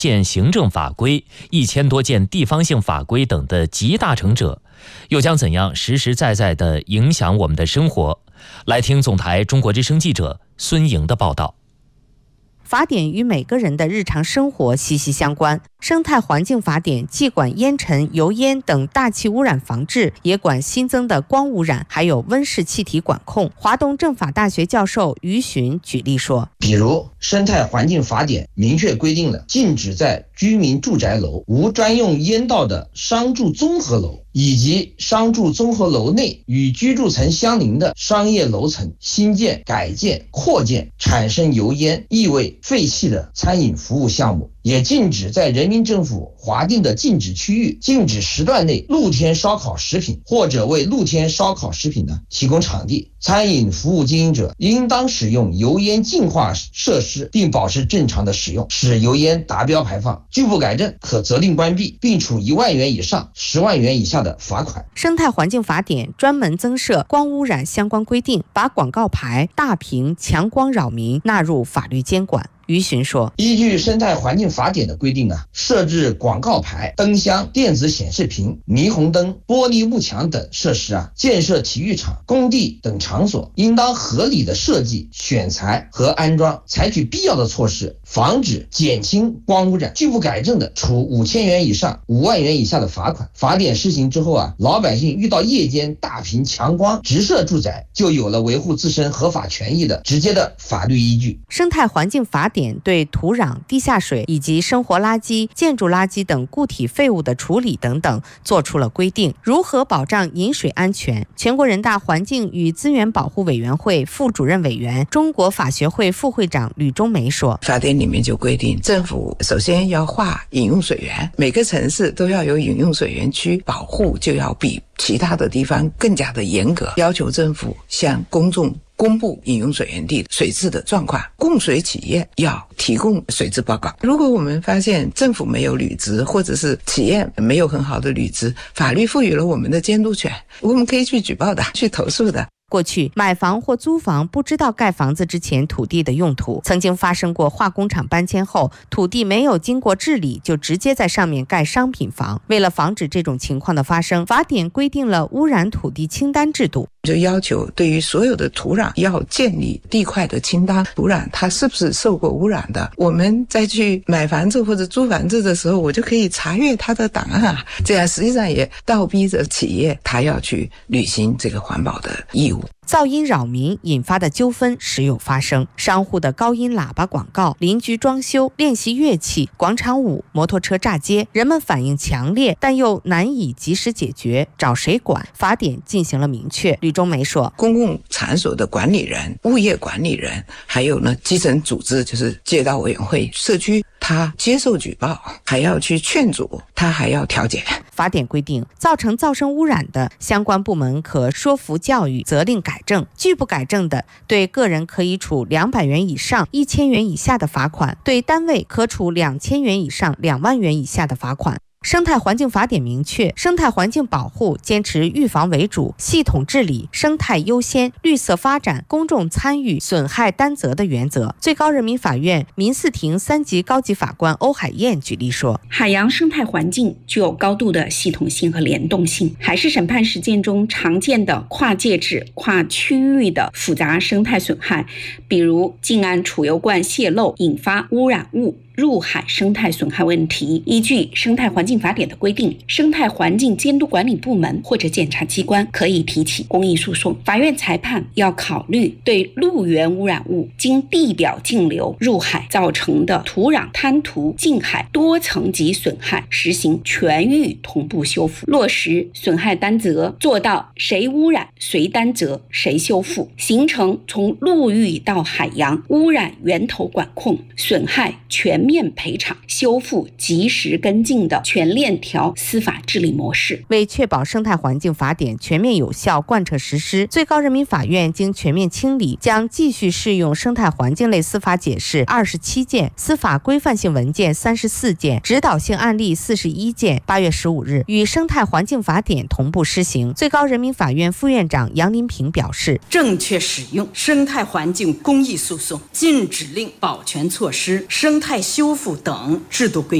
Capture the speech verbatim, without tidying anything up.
件行政法规、一千多件地方性法规等的集大成者，又将怎样实实在在地影响我们的生活？来听总台中国之声记者孙莹的报道。 法典与每个人的日常生活息息相关。生态环境法典既管烟尘、油烟等大气污染防治，也管新增的光污染，还有温室气体管控。华东政法大学教授于寻举例说， 比如生态环境法典明确规定了禁止在居民住宅楼、无专用烟道的商住综合楼以及商住综合楼内与居住层相邻的商业楼层新建、改建、扩建产生油烟、异味、废气的餐饮服务项目，也禁止在人民政府划定的禁止区域、禁止时段内露天烧烤食品或者为露天烧烤食品呢提供场地。餐饮服务经营者应当使用油烟净化设施，并保持正常的使用，使油烟达标排放。拒不改正可责令关闭，并处一万元以上十万元以下的罚款。 生态环境法典专门增设光污染相关规定，把广告牌、大屏、强光扰民纳入法律监管。于寻说， 依据生态环境法典的规定啊，设置广告牌、灯箱、电子显示屏、霓虹灯、玻璃幕墙等设施啊，建设体育场、工地等场所，应当合理的设计、选材和安装，采取必要的措施，防止减轻光污染。拒不改正的，处五千元以上五万元以下的罚款。法典施行之后啊，老百姓遇到夜间大屏强光直射住宅，就有了维护自身合法权益的直接的法律依据。 生态环境法典对土壤、地下水以及生活垃圾、建筑垃圾等固体废物的处理等等做出了规定。如何保障饮水安全？全国人大环境与资源保护委员会副主任委员、中国法学会副会长吕中梅说， 法典里面就规定，政府首先要划饮用水源，每个城市都要有饮用水源区，保护就要比其他的地方更加的严格，要求政府向公众公布饮用水源地水质的状况，供水企业要提供水质报告。如果我们发现政府没有履职，或者是企业没有很好的履职，法律赋予了我们的监督权，我们可以去举报的，去投诉的。 过去买房或租房不知道盖房子之前土地的用途，曾经发生过化工厂搬迁后土地没有经过治理就直接在上面盖商品房。为了防止这种情况的发生，法典规定了污染土地清单制度， 就要求对于所有的土壤要建立地块的清单，土壤它是不是受过污染的，我们再去买房子或者租房子的时候，我就可以查阅它的档案啊，这样实际上也倒逼着企业它要去履行这个环保的义务。 噪音扰民引发的纠纷时有发生，商户的高音喇叭广告、邻居装修、练习乐器、广场舞、摩托车炸街，人们反应强烈，但又难以及时解决，找谁管？法典进行了明确。吕中梅说， 公共场所的管理人、物业管理人，还有呢基层组织，就是街道委员会、社区，他接受举报，还要去劝阻，他还要调解。 法典规定，造成噪声污染的，相关部门可说服教育，责令改正；拒不改正的，对个人可以处两百元以上一千元以下的罚款，对单位可处两千元以上两万元以下的罚款。生态环境法典明确，生态环境保护坚持预防为主，系统治理，生态优先，绿色发展，公众参与，损害担责的原则。最高人民法院民事庭三级高级法官欧海燕举例说， 海洋生态环境具有高度的系统性和联动性，海事审判实践中常见的跨界质、跨区域的复杂生态损害，比如近岸储油罐泄漏引发污染物入海生态损害问题，依据生态环境法典的规定，生态环境监督管理部门或者检察机关可以提起公益诉讼。法院裁判要考虑对陆源污染物经地表径流入海造成的土壤滩涂、近海多层级损害，实行全域同步修复，落实损害担责，做到谁污染谁担责谁修复，形成从陆域到海洋污染源头管控、损害全面赔偿、修复及时跟进的全链条司法治理模式。 为确保生态环境法典全面有效贯彻实施，最高人民法院经全面清理，将继续适用生态环境类司法解释二十七件、司法规范性文件三十四件、指导性案例四十一件。八月十五日，与生态环境法典同步施行。最高人民法院副院长杨林平表示， 正确使用生态环境公益诉讼禁止令保全措施、生态修复等制度规定。